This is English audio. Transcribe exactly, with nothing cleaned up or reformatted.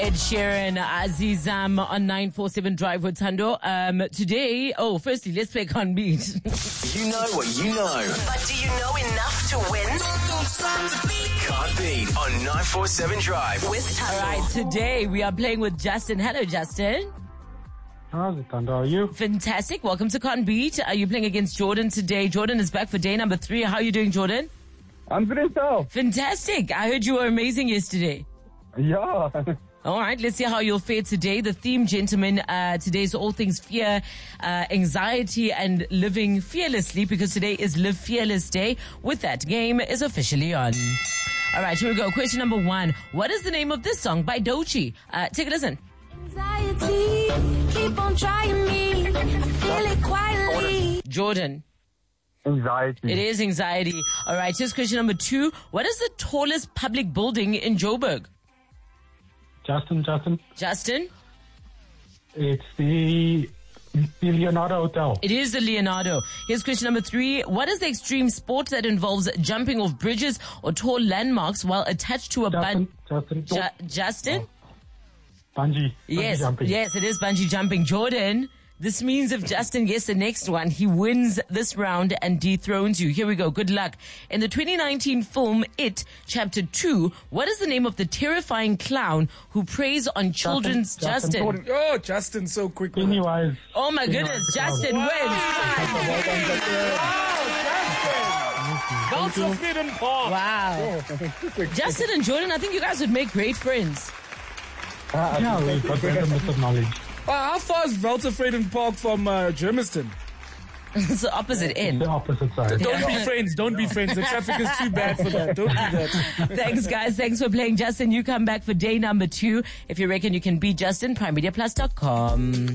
Ed Sheeran, Azizam on nine four seven Drive with Thando. Um, today, oh, firstly, let's play Can't Beat. You know what you know. But do you know enough to win? Can't Beat on nine four seven Drive. With Thando. All right, today we are playing with Justin. Hello, Justin. How's it, Thando? How are you? Fantastic. Welcome to Can't Beat. Are you playing against Jordan today? Jordan is back for day number three. How are you doing, Jordan? I'm good as well. Fantastic. I heard you were amazing yesterday. Yeah. All right, let's see how you'll fare today. The theme, gentlemen, uh, today is all things fear, uh, anxiety, and living fearlessly, because today is Live Fearless Day. With that, game is officially on. All right, here we go. Question number one. What is the name of this song by Doechii? Uh, take a listen. Anxiety, keep on trying me, feel it quietly. Jordan. Anxiety. It is anxiety. All right, here's question number two. What is the tallest public building in Joburg? Justin, Justin. Justin? It's the, the Leonardo Hotel. It is the Leonardo. Here's question number three. What is the extreme sport that involves jumping off bridges or tall landmarks while attached to a Justin, bun? Justin. Ju- Justin? Bungee. Yes, Bungee jumping. yes, it is bungee jumping. Jordan, this means if Justin gets the next one, he wins this round and dethrones you. Here we go. Good luck. In the twenty nineteen film It, Chapter two, what is the name of the terrifying clown who preys on children's Justin? Justin. Oh, Justin, so quick. with it. Pennywise. Oh my goodness, Justin wins. Bounce of Freedom Park. Wow. Justin and Jordan, I think you guys would make great friends. Uh, yeah, we've got random bits of knowledge. Uh, how far is Weltevreden Park from uh, Germiston? It's the opposite end. The opposite side. Don't be friends. Don't be friends. The traffic is too bad for that. Don't do that. Thanks, guys. Thanks for playing, Justin. You come back for day number two. If you reckon you can beat Justin, prime media plus dot com.